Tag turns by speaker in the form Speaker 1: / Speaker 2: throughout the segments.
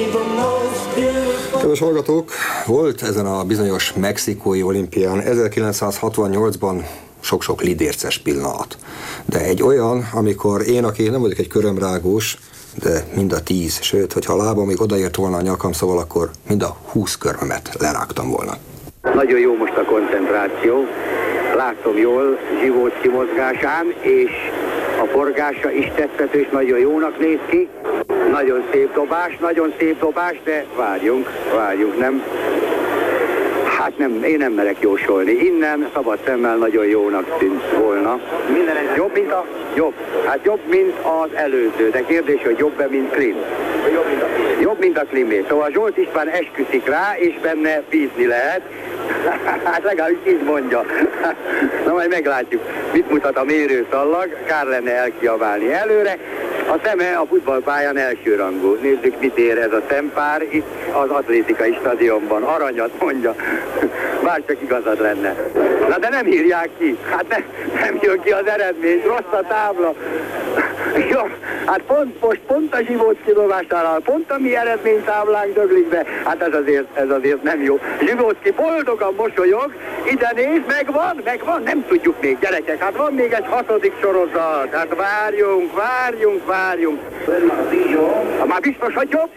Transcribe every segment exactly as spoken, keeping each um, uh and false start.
Speaker 1: Kedves hallgatók, volt ezen a bizonyos mexikói olimpián ezerkilencszázhatvannyolcban sok-sok lidérces pillanat. De egy olyan, amikor én, aki nem vagyok egy körömrágós, de mind a tíz, sőt, hogyha a lábam még odaért volna a nyakam, szóval akkor mind a húsz körmömet lerágtam volna.
Speaker 2: Nagyon jó most a koncentráció, látom jól Zsivóczky mozgásán, és a forgása is tetszett, és nagyon jónak néz ki. Nagyon szép dobás, nagyon szép dobás, de várjunk, várjunk, nem? Hát nem, én nem merek jósolni. Innen szabad szemmel nagyon jónak tűnt volna. Minden jobb, mint a... Jobb. Hát jobb, mint az előző. De kérdés, hogy jobb-e, mint Klim? Jobb, mint a Klim. Jobb, mint a Klimé. Szóval Zsolt István esküszik rá, és benne bízni lehet. Hát legalábbis így mondja. Na majd meglátjuk, mit mutat a mérőszallag. Kár lenne elkiabálni előre. A szeme a futballpályán elsőrangú. Nézzük, mit ér ez a szempár itt az atlétikai stadionban. Aranyat mondja. Bárcsak igazad lenne. Na de nem írják ki. Hát ne, nem jön ki az eredmény. Rossz a tábla. Jó, hát pont most, pont a Zsivóczky dobásánál, pont a mi eredménytáblánk döglik be. Hát ez azért, ez azért nem jó. Zsivóczky boldogan mosolyog, ide néz, megvan, megvan, nem tudjuk még, gyerekek. Hát van még egy hatodik sorozat. Hát várjunk, várjunk, várjunk. Ha már biztos, hogy jobb?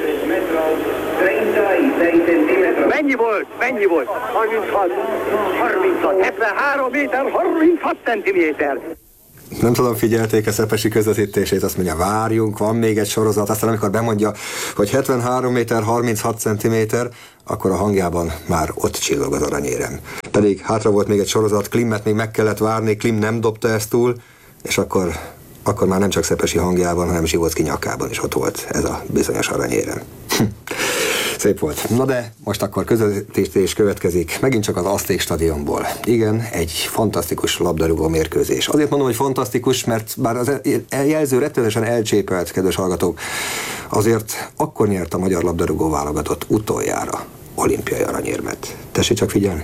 Speaker 2: Mennyi volt? Mennyi volt? harminchat. harminchat. hetvenhárom méter, harminchat centiméter.
Speaker 1: Nem tudom, figyelték-e Szepesi közvetítését, azt mondja, várjunk, van még egy sorozat, aztán amikor bemondja, hogy hetvenhárom méter, harminchat centiméter, akkor a hangjában már ott csillog az aranyérem. Pedig hátra volt még egy sorozat, Klimmet még meg kellett várni, Klim nem dobta ezt túl, és akkor, akkor már nem csak Szepesi hangjában, hanem Zsivóczky nyakában is ott volt ez a bizonyos aranyérem. Szép volt. Na de most akkor közvetítés következik, megint csak az Azték stadionból. Igen, egy fantasztikus labdarúgó mérkőzés. Azért mondom, hogy fantasztikus, mert bár az jelző rettenetesen elcsépelt, kedves hallgatók, azért akkor nyert a magyar labdarúgó válogatott utoljára olimpiai aranyérmet. Tessék csak figyelni.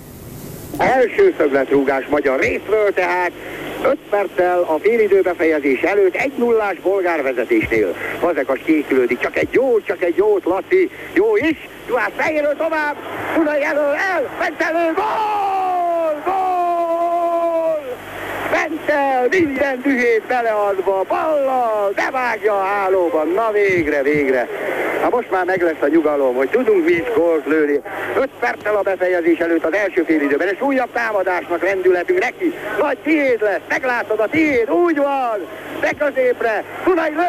Speaker 2: Első szögletrúgás magyar részről, tehát öt perccel a félidő befejezés előtt egy nullás bolgár vezetésnél. Fazekas készülődik, csak egy jó, csak egy jót, Laci, jó is, Juhász fejéről tovább, Dunai elől el, Bentelő, gól, gól! Bentel minden dühét beleadva, ballal, bevágja a hálóban, na végre, végre. Hát most már meg lesz a nyugalom, hogy tudunk mi is gólt lőni. öt perccel a befejezés előtt az első félidőben, és újabb támadásnak rendületünk neki. Nagy tiéd lesz, meglátod a tiéd, úgy van, be középre, Dunai lő,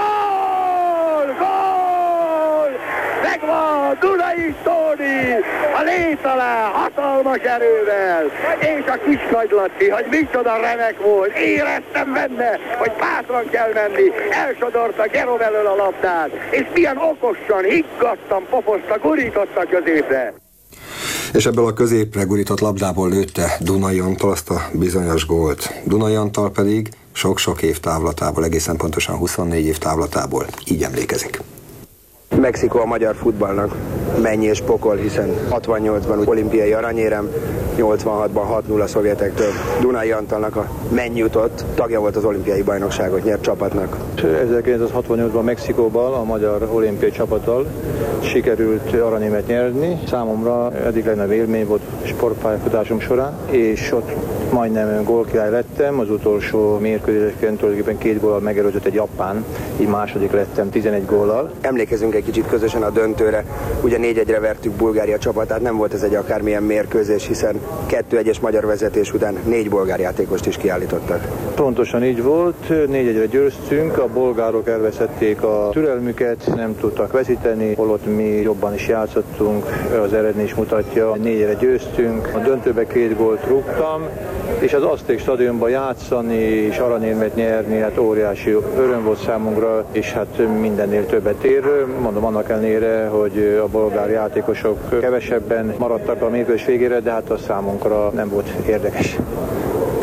Speaker 2: gól, gól! Megvan, Dunai Tóni, a lét alá, hatalmas erővel, és a kis Nagy Laci, hogy micsoda remek volt, éreztem benne, hogy bátran kell menni, elsodorta Gerov elől a labdát, és milyen okosan, higgadtan pofozta, gurította középre.
Speaker 1: És ebből a középre gurított labdából lőtte Dunai Antal azt a bizonyos gólt. Dunai Antal pedig sok-sok év távlatából, egészen pontosan huszonnégy év távlatából így emlékezik.
Speaker 3: Mexikó a magyar futballnak mennyi és pokol, hiszen hatvannyolcban olimpiai aranyérem, nyolcvanhatban hat null a szovjetektől. Dunai Antalnak a mennyi jutott, tagja volt az olimpiai bajnokságot nyert csapatnak.
Speaker 4: ezerkilencszázhatvannyolcban Mexikóban a magyar olimpiai csapattal sikerült aranyérmet nyerni. Számomra eddig legnagyobb élmény volt sportpályafutásom során, és ott majdnem gólkirály lettem, az utolsó mérkőzéseken tulajdonképpen két góllal megelőzött egy japán, így második lettem tizenegy góllal.
Speaker 3: Emlékezünk egy kicsit közösen a döntőre, ugye négy egyre vertük Bulgária csapatát, nem volt ez egy akármilyen mérkőzés, hiszen kettő egyes magyar vezetés után négy bolgár játékost is kiállítottak.
Speaker 4: Pontosan így volt, négy egyre győztünk, a bolgárok elveszették a türelmüket, nem tudtak veszíteni, holott mi jobban is játszottunk, az eredmény is mutatja, négy egyre győztünk, a döntőbe két gólt rúgtam, és az Azték stadionban játszani és aranyérmet nyerni, hát óriási öröm volt számunkra, és hát mindennél többet ér. Mondom annak ellenére, hogy a bolgár játékosok kevesebben maradtak a mérkőzés végére, de hát a számunkra nem volt érdekes.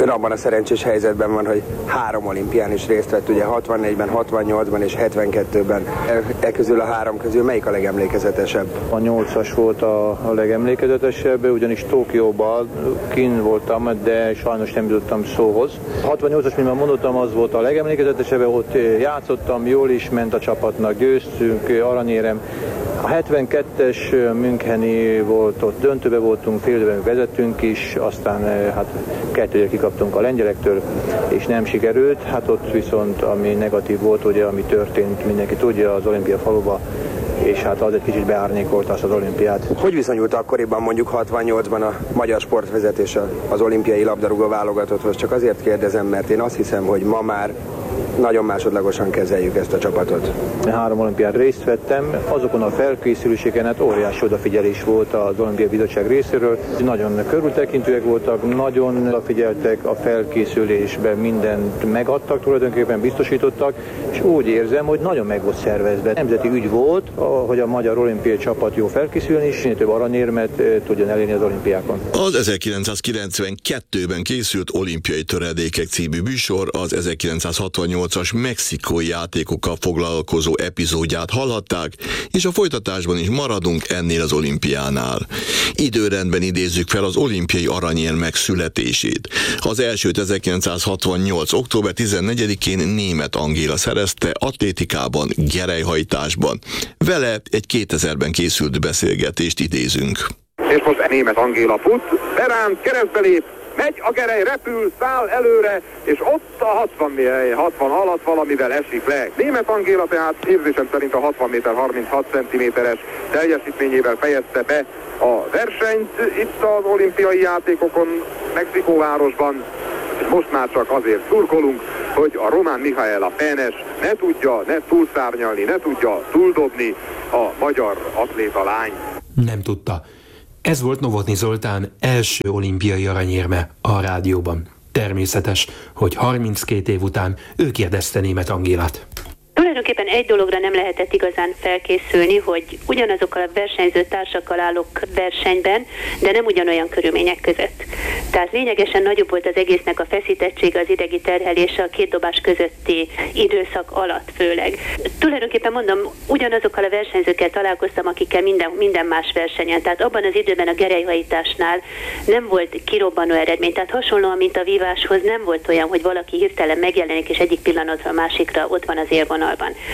Speaker 3: Ön abban a szerencsés helyzetben van, hogy három olimpián is részt vett, ugye hatvannégyben, hatvannyolcban és hetvenkettőben. E, e közül a három közül melyik a legemlékezetesebb?
Speaker 4: A nyolcas volt a, a legemlékezetesebb, ugyanis Tokióban kint voltam, de sajnos nem jutottam szóhoz. A hatvannyolcas, mint már mondottam, az volt a legemlékezetesebb, ott játszottam, jól is ment a csapatnak, győztünk, aranyérem. A hetvenkettes Müncheni volt, ott döntőbe voltunk, fél időben vezettünk is, aztán hát kettőre kikaptunk a lengyelektől, és nem sikerült. Hát ott viszont, ami negatív volt, ugye, ami történt, mindenki tudja, az olimpia faluba, és hát az egy kicsit beárnyékolta azt az olimpiát.
Speaker 3: Hogy viszonyult akkoriban, mondjuk hatvannyolcban a magyar sportvezetés az olimpiai labdarúgó válogatotthoz? Csak azért kérdezem, mert én azt hiszem, hogy ma már nagyon másodlagosan kezeljük ezt a csapatot.
Speaker 4: Három olimpián részt vettem, azokon a felkészüléseken hát óriási odafigyelés volt az Olimpiai Bizottság részéről. Nagyon körültekintőek voltak, nagyon odafigyeltek a felkészülésben, mindent megadtak, tulajdonképpen biztosítottak, és úgy érzem, hogy nagyon meg volt szervezve. Nemzeti ügy volt, hogy a magyar olimpiai csapat jó felkészülni, és több aranyérmet tudjon elérni az olimpiákon.
Speaker 5: Az ezerkilencszázkilencvenkettőben készült Olimpiai Töredékek című műsor az ezerkilencszázhatvannyolcas mexikói játékokkal foglalkozó epizódját hallhatták, és a folytatásban is maradunk ennél az olimpiánál. Időrendben idézzük fel az olimpiai aranyérmek születését. Az elsőt ezerkilencszázhatvannyolc. október tizennegyedikén Németh Angéla szerezte atlétikában, gerelyhajtásban. Vele egy kétezerben készült beszélgetést idézünk.
Speaker 6: És most Németh Angéla fut, beránt, keresztbe lép, megy a gerej, repül, száll előre, és ott a hatvan, hatvan alatt valamivel esik le. Németh Angéla tehát érzésem szerint a hatvan méter harminchat centiméteres teljesítményével fejezte be a versenyt itt az olimpiai játékokon, Mexikóvárosban. És most már csak azért szurkolunk, hogy a román Mihaela Penes ne tudja ne túlszárnyalni, ne tudja túldobni a magyar atléta lány.
Speaker 7: Nem tudta. Ez volt Novotny Zoltán első olimpiai aranyérme a rádióban. Természetes, hogy harminckét év után ő kérdezte Németh Angélát.
Speaker 8: Tulajdonképpen egy dologra nem lehetett igazán felkészülni, hogy ugyanazokkal a versenyző társakkal állok versenyben, de nem ugyanolyan körülmények között. Tehát lényegesen nagyobb volt az egésznek a feszítettsége, az idegi terhelése a két dobás közötti időszak alatt főleg. Tulajdonképpen mondom, ugyanazokkal a versenyzőkkel találkoztam, akikkel minden, minden más versenyen. Tehát abban az időben a gerelyhajításnál nem volt kirobbanó eredmény. Tehát hasonlóan, mint a víváshoz, nem volt olyan, hogy valaki hirtelen megjelenik, és egyik pillanatra a másikra ott van az élvonalban.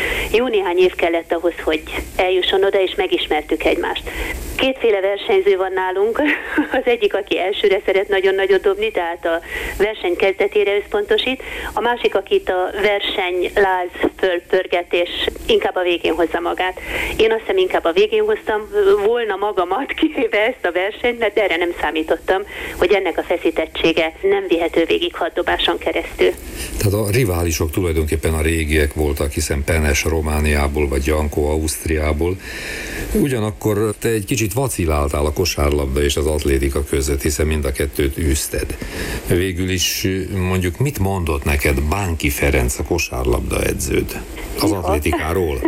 Speaker 8: Jó néhány év kellett ahhoz, hogy eljusson oda, és megismertük egymást. Kétféle versenyző van nálunk. Az egyik, aki elsőre szeret nagyon nagyot dobni, tehát a verseny kezdetére összpontosít. A másik, akit a verseny láz fölpörgetés inkább a végén hozza magát. Én azt hiszem inkább a végén hoztam volna magamat, kivéve ezt a versenyt, mert erre nem számítottam, hogy ennek a feszítettsége nem vihető végig hat dobáson keresztül.
Speaker 9: Tehát a riválisok tulajdonképpen a régiek voltak, hiszen Penes Romániából, vagy Janko Ausztriából. Ugyanakkor te egy kicsit vaciláltál a kosárlabda és az atlétika között, hiszen mind a kettőt űzted. Végül is mondjuk mit mondott neked Bánki Ferenc, a kosárlabda edződ az atlétikáról?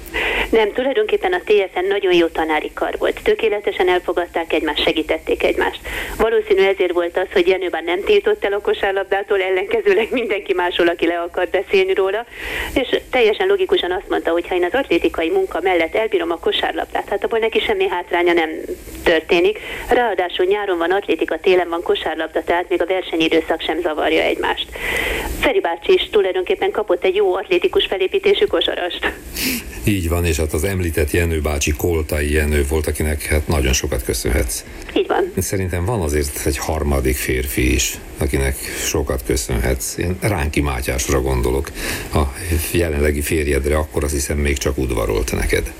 Speaker 8: Nem, tulajdonképpen a té ef en nagyon jó tanári kar volt. Tökéletesen elfogadták egymást, segítették egymást. Valószínű ezért volt az, hogy Jenő bár nem tiltott el a kosárlabdától, ellenkezőleg mindenki máshol, aki le akart beszélni róla, és teljesen logikusan azt mondta, hogy ha én az atlétikai munka mellett elbírom a kosárlabdát, hát abból neki semmi hátránya nem történik. Ráadásul nyáron van atlétika, télen van kosárlabda, tehát még a versenyidőszak sem zavarja egymást. Feri bácsi is tulajdonképpen kapott egy jó atlétikus felépítésű kosarast.
Speaker 9: Így van, és hát az említett Jenő bácsi Koltai Jenő volt, akinek hát nagyon sokat köszönhetsz.
Speaker 8: Így van.
Speaker 9: Szerintem van azért egy harmadik férfi is, akinek sokat köszönhetsz. Én Ránki Mátyásra gondolok. A jelenlegi férjedre akkor azt hiszem még csak udvarolt neked.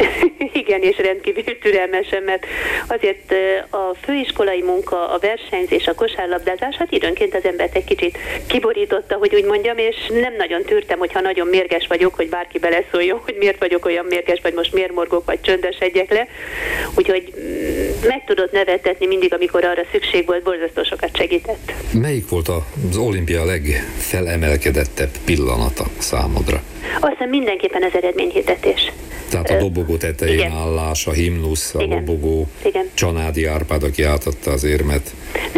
Speaker 8: Igen, és rendkívül türelmesen, mert azért a főiskolai munka, a versenyzés, a kosárlabdázás, hát időnként az embert egy kicsit kiborította, hogy úgy mondjam, és nem nagyon tűrtem, hogyha nagyon mérges vagyok, hogy bárki beleszóljon, hogy miért vagyok olyan mérges, vagy most miért morgok, vagy csöndesedjek le. Úgyhogy meg tudott nevettetni mindig, amikor arra szükség volt, borzasztó sokat segített.
Speaker 9: Melyik volt az olimpia legfelemelkedettebb pillanata számodra?
Speaker 8: Azt hiszem mindenképpen az eredményhirdetés.
Speaker 9: Tehát a dobogó tetején igen. állás, a himnusz, a igen. lobogó, igen. Csanádi Árpád, aki átadta az érmet.
Speaker 8: Nem, tulajdonképpen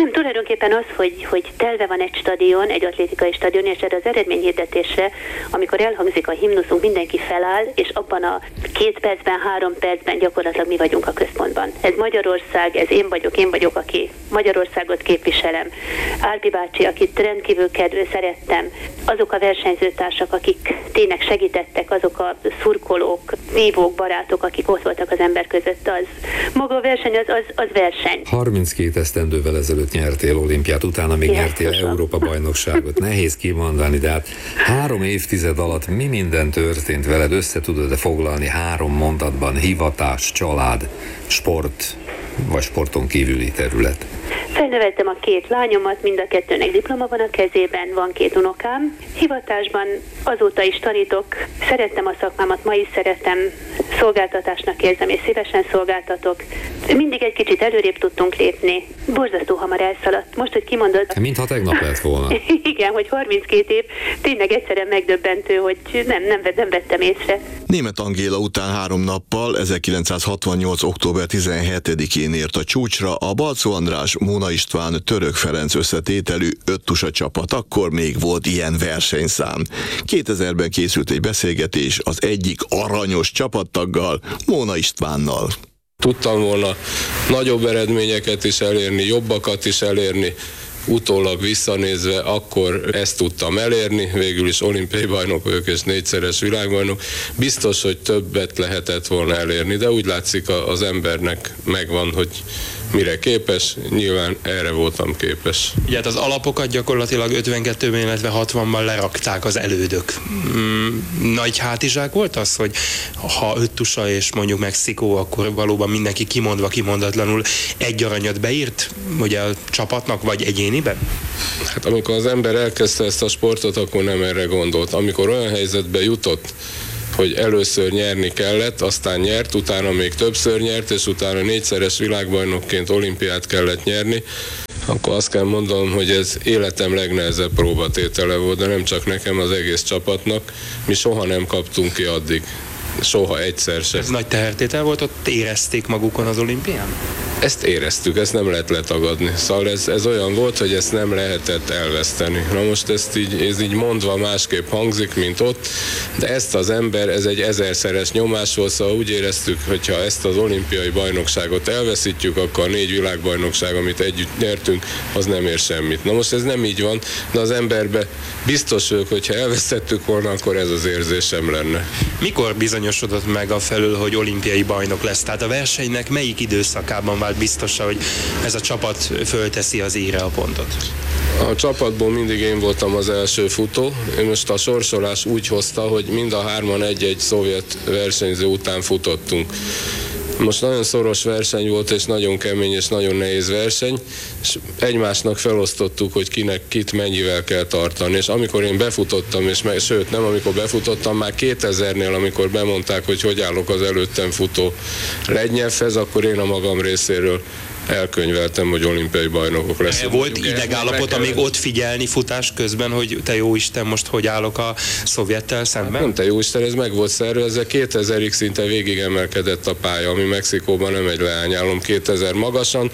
Speaker 8: tulajdonképpen az, hogy, hogy telve van egy stadion, egy atlétikai stadion, és erre az eredményhirdetésre, amikor elhangzik a himnuszunk, mindenki feláll, és abban a két percben, három percben gyakorlatilag mi vagyunk a központban. Ez Magyarország, ez én vagyok, én vagyok, aki Magyarországot képviselem. Árpi bácsi, akit rendkívül kedvő, szerettem, azok a versenyzőtársak, akik tényleg segítettek, azok a szurkolók, vívók, barátok, akik ott voltak az ember között, az maga a verseny, az, az, az verseny.
Speaker 9: harminckét esztendővel ezelőtt nyertél olimpiát, utána még nyertél Európa-bajnokságot. Nehéz kimondani, de hát három évtized alatt mi minden történt veled, össze tudod-e foglalni három mondatban: hivatás, család, sport, vagy sporton kívüli terület?
Speaker 8: Felneveltem a két lányomat, mind a kettőnek diploma van a kezében, van két unokám. Hivatásban azóta is tanítok, szerettem a szakmámat, ma is szeretem, szolgáltatásnak érzem, és szívesen szolgáltatok. Mindig egy kicsit előrébb tudtunk lépni. Borzasztó hamar elszaladt. Most, hogy kimondod...
Speaker 9: Mintha tegnap lett volna.
Speaker 8: Igen, hogy harminckét év, tényleg egyszerűen megdöbbentő, hogy nem, nem, nem vettem észre.
Speaker 5: Németh Angéla után három nappal, ezerkilencszázhatvannyolc. október tizenhetedikén ért a csúcsra a Balczó András, Móna István, Török Ferenc összetételű öttusa csapat. Akkor még volt ilyen versenyszám. kétezerben készült egy beszélgetés az egyik aranyos csapattaggal, Móna Istvánnal.
Speaker 10: Tudtam volna nagyobb eredményeket is elérni, jobbakat is elérni. Utólag visszanézve akkor ezt tudtam elérni, végül is olimpiai bajnok vagyok és négyszeres világbajnok. Biztos, hogy többet lehetett volna elérni, de úgy látszik az embernek megvan, hogy mire képes, nyilván erre voltam képes.
Speaker 11: Ugye hát az alapokat gyakorlatilag ötvenkettőben, illetve hatvanban lerakták az elődök. Mm, nagy hátizsák volt az, hogy ha öttusa és mondjuk Mexikó, akkor valóban mindenki kimondva, kimondatlanul egy aranyat beírt, ugye a csapatnak, vagy egyéniben?
Speaker 10: Hát amikor az ember elkezdte ezt a sportot, akkor nem erre gondolt. Amikor olyan helyzetbe jutott, hogy először nyerni kellett, aztán nyert, utána még többször nyert, és utána négyszeres világbajnokként olimpiát kellett nyerni, akkor azt kell mondanom, hogy ez életem legnehezebb próbatétele volt, de nem csak nekem, az egész csapatnak. Mi soha nem kaptunk ki addig. Soha egyszer se.
Speaker 11: Ez nagy tehertétel volt, ott érezték magukon az olimpián?
Speaker 10: Ezt éreztük, ezt nem lehet letagadni. Szóval ez, ez olyan volt, hogy ezt nem lehetett elveszteni. Na most ezt így, ez így mondva másképp hangzik, mint ott, de ezt az ember, ez egy ezerszeres nyomás volt, szóval úgy éreztük, hogyha ezt az olimpiai bajnokságot elveszítjük, akkor a négy világbajnokság, amit együtt nyertünk, az nem ér semmit. Na most ez nem így van, de az emberbe biztos vagyok, hogyha elvesztettük volna, akkor ez az érzésem lenne.
Speaker 11: Mikor bizonyosodott meg a felől, hogy olimpiai bajnok lesz? Tehát a versenynek melyik időszakában vált biztosa, hogy ez a csapat fölteszi az íre a pontot?
Speaker 10: A csapatból mindig én voltam az első futó. Én most a sorsolás úgy hozta, hogy mind a hárman egy-egy szovjet versenyző után futottunk. Most nagyon szoros verseny volt, és nagyon kemény és nagyon nehéz verseny, és egymásnak felosztottuk, hogy kinek kit mennyivel kell tartani. És amikor én befutottam, és meg, sőt nem, amikor befutottam, már kétezernél, amikor bemondták, hogy hogy állok az előttem futó Lednyevhez, akkor én a magam részéről elkönyveltem, hogy olimpiai bajnokok leszünk.
Speaker 11: Volt idegállapot, amíg ott figyelni futás közben, hogy te jó Isten, most hogy állok a szovjettel szemben?
Speaker 10: Nem te jó Isten, ez meg volt szervezve, kétezerig szinte végig emelkedett a pálya, ami Mexikóban nem egy leányálom, kétezer magasan.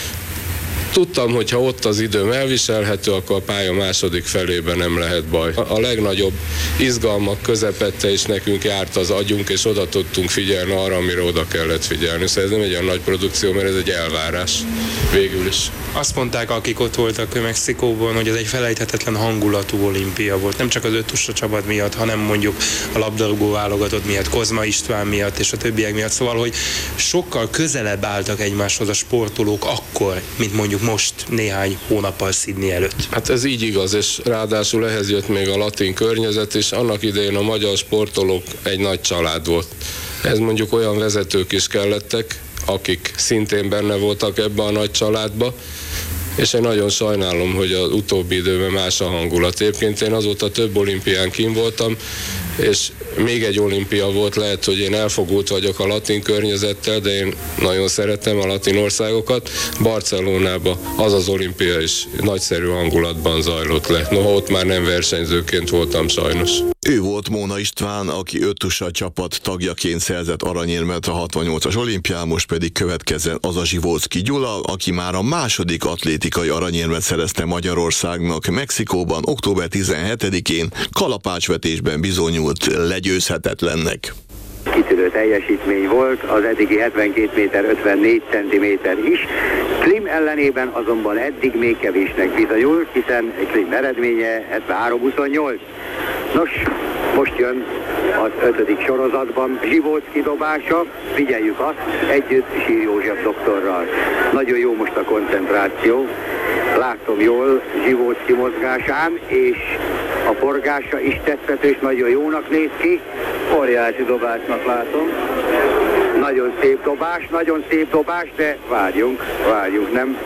Speaker 10: Tudtam, hogy ha ott az időm elviselhető, akkor a pálya második felében nem lehet baj. A legnagyobb izgalmak közepette is nekünk járt az agyunk, és oda tudtunk figyelni arra, amire oda kellett figyelni. Szóval ez nem egy olyan nagy produkció, mert ez egy elvárás végül is.
Speaker 11: Azt mondták, akik ott voltak Mexikóban, hogy ez egy felejthetetlen hangulatú olimpia volt. Nem csak az öttusa csapat miatt, hanem mondjuk a labdarúgó válogatott miatt, Kozma István miatt és a többiek miatt. Szóval, hogy sokkal közelebb álltak egymáshoz a sportolók akkor, mint mondjuk most néhány hónappal Sydney előtt.
Speaker 10: Hát ez így igaz, és ráadásul ehhez jött még a latin környezet, és annak idején a magyar sportolók egy nagy család volt. Ez mondjuk olyan vezetők is kellettek, akik szintén benne voltak ebbe a nagy családba, és én nagyon sajnálom, hogy az utóbbi időben más a hangulat. Egyébként én azóta több olimpián kín voltam, és még egy olimpia volt, lehet, hogy én elfogult vagyok a latin környezettel, de én nagyon szeretem a latin országokat. Barcelonában az az olimpia is nagyszerű hangulatban zajlott le. Noha ott már nem versenyzőként voltam sajnos.
Speaker 5: Ő volt Móna István, aki öttusa csapat tagjaként szerzett aranyérmet a hatvannyolcas olimpián, most pedig következzen az a Zsivóczky Gyula, aki már a második atlétikai aranyérmet szerezte Magyarországnak Mexikóban október tizenhetedikén, kalapácsvetésben bizonyult legyőzhetetlennek.
Speaker 2: Kitűnő teljesítmény volt, az eddigi hetvenkét méter ötvennégy centiméter is. Klim ellenében azonban eddig még kevésnek bizonyult, hiszen Klim eredménye hetvenhárom huszonnyolc. Nos, most jön az ötödik sorozatban Zsivóczky dobása, figyeljük azt együtt Sír József doktorral. Nagyon jó most a koncentráció, látom jól Zsivóczky mozgásán, és a forgása is tetszető, és nagyon jónak néz ki. Óriási dobásnak látom. Nagyon szép dobás, nagyon szép dobás, de várjunk, várjunk, nem?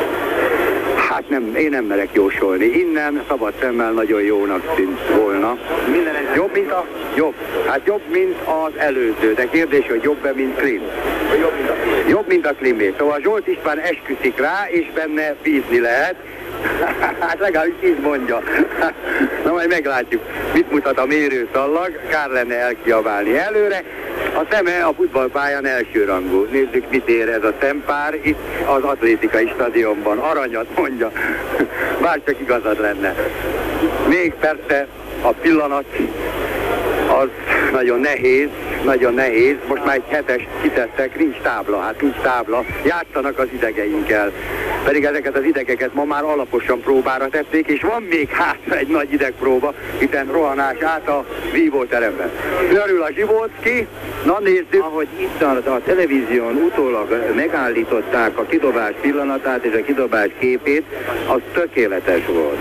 Speaker 2: Hát nem, én nem merek jósolni. Innen szabad szemmel nagyon jónak tűnt volna. Minden jobb, mint a... Jobb. Hát jobb, mint az előző, de kérdés, hogy jobb-e, mint Klim? Jobb, mint a Klim. Jobb, mint a Klimé. Szóval Zsolt István esküszik rá, és benne bízni lehet. Hát legalábbis így mondja. Na majd meglátjuk, mit mutat a mérőszallag, kár lenne elkiabálni előre. A szeme a futballpályán elsőrangú. Nézzük, mit ér ez a szempár itt az atlétikai stadionban. Aranyat mondja, bár csak igazad lenne. Még persze a pillanat az nagyon nehéz, nagyon nehéz. Most már egy hetes kitesztek, nincs tábla, hát nincs tábla. Játszanak az idegeinkkel. Pedig ezeket az idegeket ma már alaposan próbára tették, és van még hátra egy nagy idegpróba, hiszen rohanás át a vívóteremben. Örül a Zsivóczky, na nézzük, ahogy itt a, a televízión utólag megállították a kidobás pillanatát és a kidobás képét, az tökéletes volt.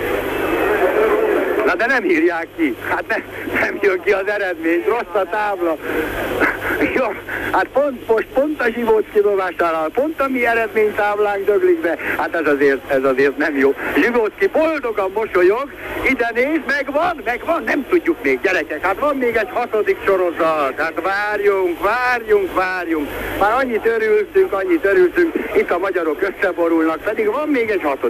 Speaker 2: Na de nem írják ki, hát ne, nem jön ki az eredmény, rossz a tábla. Jó, hát pont, most pont a Zsivóczky dobásánál, pont a mi eredménytáblánk döglik be, hát ez azért, ez azért nem jó. Zsivóczky boldogan mosolyog, ide néz, megvan, megvan, nem tudjuk még, gyerekek, hát van még egy hatodik sorozat, hát várjunk, várjunk, várjunk. Már annyit örültünk, annyit örültünk, itt a magyarok összeborulnak, pedig van még egy hatodik.